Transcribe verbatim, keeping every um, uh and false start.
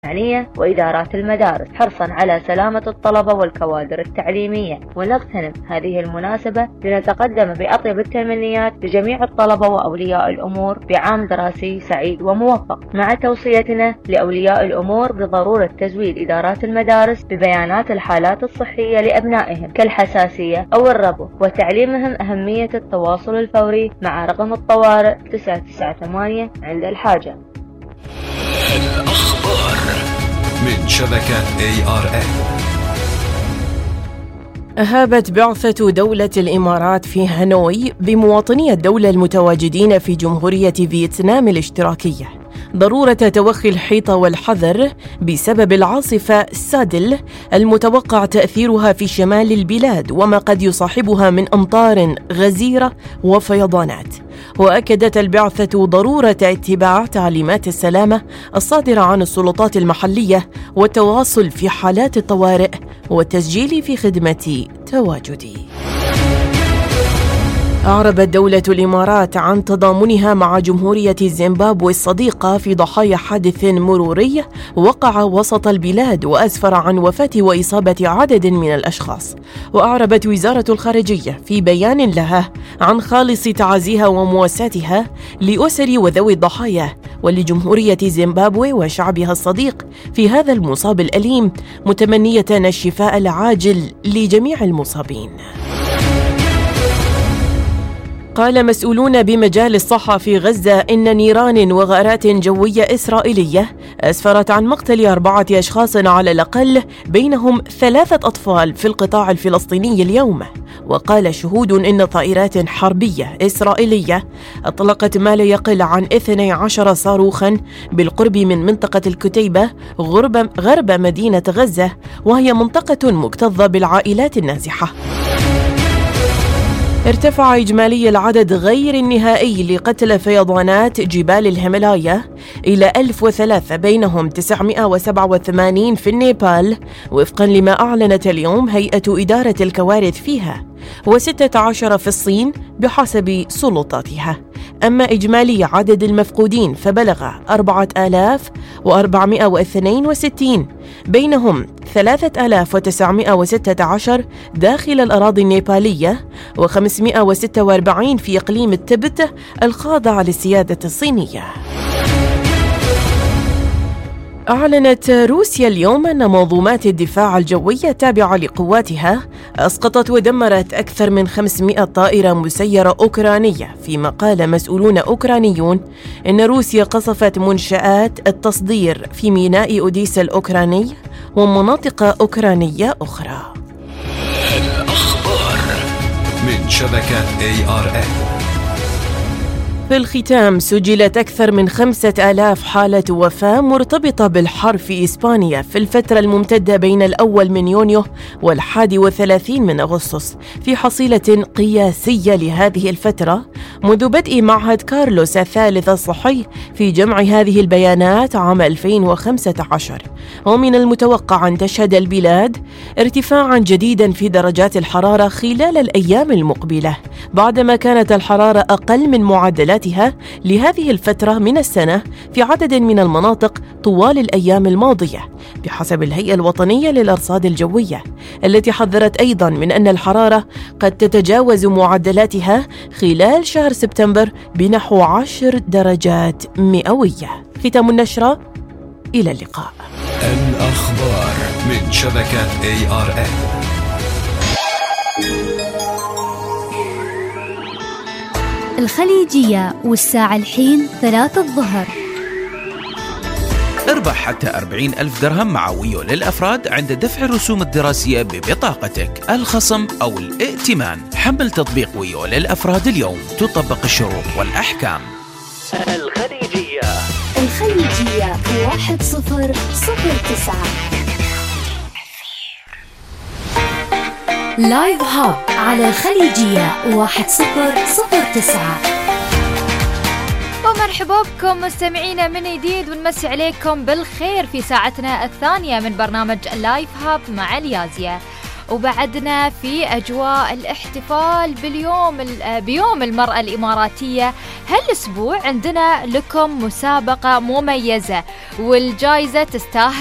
المعنية وإدارات المدارس حرصا على سلامة الطلبة والكوادر التعليمية. ونغتنم هذه المناسبة لنتقدم بأطيب التمنيات لجميع الطلبة وأولياء الأمور بعام دراسي سعيد وموفق، مع توصيتنا لأولياء الأمور بضرورة تزويد إدارات المدارس ببيانات الحالات الصحية لأبنائهم كالحساسية أو الربو، وتعليمهم أهمية التواصل الفوري مع رقم الطوارئ تسعة تسعة ثمانية عند الحاجة. الأخبار من شبكة إيه آر إن. أهابت بعثة دولة الإمارات في هانوي بمواطني الدولة المتواجدين في جمهورية فيتنام الاشتراكية ضرورة توخي الحيطة والحذر بسبب العاصفة سادل المتوقع تأثيرها في شمال البلاد وما قد يصاحبها من أمطار غزيرة وفيضانات. وأكدت البعثة ضرورة اتباع تعليمات السلامة الصادرة عن السلطات المحلية والتواصل في حالات الطوارئ والتسجيل في خدمة تواجدي. أعربت دولة الإمارات عن تضامنها مع جمهورية زيمبابوي الصديقة في ضحايا حادث مروري وقع وسط البلاد وأسفر عن وفاة وإصابة عدد من الأشخاص. وأعربت وزارة الخارجية في بيان لها عن خالص تعازيها ومواساتها لأسر وذوي الضحايا ولجمهورية زيمبابوي وشعبها الصديق في هذا المصاب الأليم، متمنية الشفاء العاجل لجميع المصابين. قال مسؤولون بمجال الصحة في غزة إن نيران وغارات جوية إسرائيلية أسفرت عن مقتل أربعة أشخاص على الأقل، بينهم ثلاثة أطفال في القطاع الفلسطيني اليوم. وقال شهود إن طائرات حربية إسرائيلية أطلقت ما لا يقل عن اثني عشر صاروخاً بالقرب من منطقة الكتيبة غرب, غرب مدينة غزة، وهي منطقة مكتظة بالعائلات النازحة. ارتفع إجمالي العدد غير النهائي لقتلى فيضانات جبال الهيمالايا إلى ألف وثلاثة، بينهم تسعمائة وسبعة وثمانين في النيبال وفقا لما أعلنت اليوم هيئة إدارة الكوارث فيها، وستة عشر في الصين بحسب سلطاتها. أما إجمالي عدد المفقودين فبلغ أربعة آلاف وأربعمائة واثنين وستين، بينهم ثلاثة آلاف وتسعمائة وستة عشر داخل الأراضي النيبالية وخمسمائة وستة وأربعين في إقليم التبت الخاضع للسيادة الصينية. أعلنت روسيا اليوم أن منظومات الدفاع الجوية التابعة لقواتها أسقطت ودمرت أكثر من خمسمائة طائرة مسيرة أوكرانية، فيما قال مسؤولون أوكرانيون إن روسيا قصفت منشآت التصدير في ميناء أوديسا الأوكراني ومناطق أوكرانية أخرى. الأخبار من شبكة إيه آر إن. في الختام، سجلت أكثر من خمسة آلاف حالة وفاة مرتبطة بالحر في إسبانيا في الفترة الممتدة بين الأول من يونيو والحادي والثلاثين من أغسطس، في حصيلة قياسية لهذه الفترة منذ بدء معهد كارلوس الثالث الصحي في جمع هذه البيانات عام ألفين وخمسة عشر. ومن المتوقع أن تشهد البلاد ارتفاعا جديدا في درجات الحرارة خلال الأيام المقبلة، بعدما كانت الحرارة أقل من معدلات لهذه الفترة من السنة في عدد من المناطق طوال الأيام الماضية، بحسب الهيئة الوطنية للأرصاد الجوية، التي حذرت أيضا من أن الحرارة قد تتجاوز معدلاتها خلال شهر سبتمبر بنحو عشر درجات مئوية. ختام النشرة، إلى اللقاء. الأخبار من شبكة إيه آر إن. الخليجية والساعة الحين ثلاثة الظهر. اربح حتى أربعين ألف درهم مع ويو للأفراد عند دفع الرسوم الدراسية ببطاقتك، الخصم أو الائتمان. حمل تطبيق ويو للأفراد اليوم، تطبق الشروط والأحكام. الخليجية الخليجية واحد صفر صفر تسعة. لايف هاب على الخليجية واحد صفر صفر تسعة. ومرحبا بكم مستمعينا من جديد، ونمسي عليكم بالخير في ساعتنا الثانية من برنامج لايف هاب مع اليازية. وبعدنا في أجواء الاحتفال باليوم بيوم المرأة الإماراتية، هالأسبوع عندنا لكم مسابقة مميزة والجائزة تستاهل